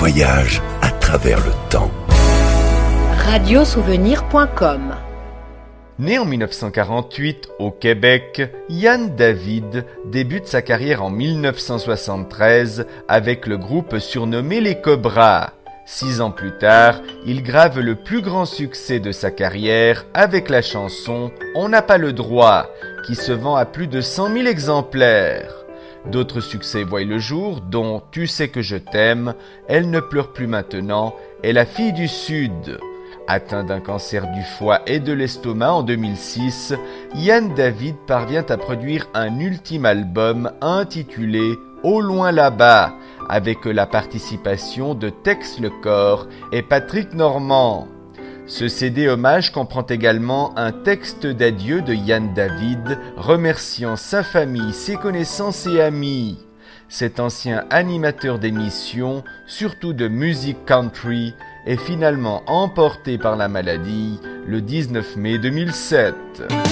voyage à travers le temps. Radiosouvenir.com. Né en 1948 au Québec, Yann David débute sa carrière en 1973 avec le groupe surnommé Les Cobras. 6 ans plus tard, il grave le plus grand succès de sa carrière avec la chanson « On n'a pas le droit » qui se vend à plus de 100 000 exemplaires. D'autres succès voient le jour, dont « Tu sais que je t'aime »,« Elle ne pleure plus maintenant » et « La fille du Sud ». Atteint d'un cancer du foie et de l'estomac en 2006, Yann David parvient à produire un ultime album intitulé « Au loin là-bas » avec la participation de Tex Lecor et Patrick Normand. Ce CD hommage comprend également un texte d'adieu de Yann David remerciant sa famille, ses connaissances et amis. Cet ancien animateur d'émissions, surtout de musique country, est finalement emporté par la maladie le 19 mai 2007.